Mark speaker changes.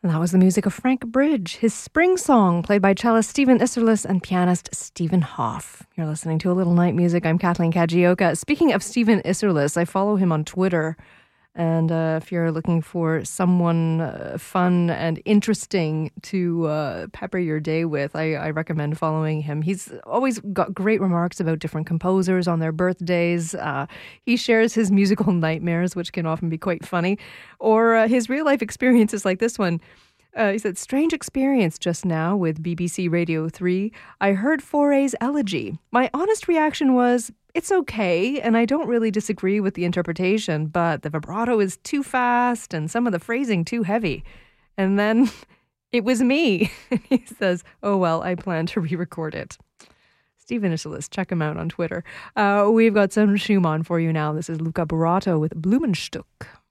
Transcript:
Speaker 1: And that was the music of Frank Bridge, his Spring Song, played by cellist Stephen Isserlis and pianist Stephen Hoff. You're listening to A Little Night Music. I'm Kathleen Kajioka. Speaking of Stephen Isserlis, I follow him on Twitter. And if you're looking for someone fun and interesting to pepper your day with, I recommend following him. He's always got great remarks about different composers on their birthdays. He shares his musical nightmares, which can often be quite funny, or his real-life experiences like this one. He said, strange experience just now with BBC Radio 3. I heard Fauré's Elegy. My honest reaction was, it's okay, and I don't really disagree with the interpretation, but the vibrato is too fast and some of the phrasing too heavy. And then it was me. He says, oh, well, I plan to re-record it. Stephen Isserlis, check him out on Twitter. We've got some Schumann for you now. This is Luca Burato with Blumenstück.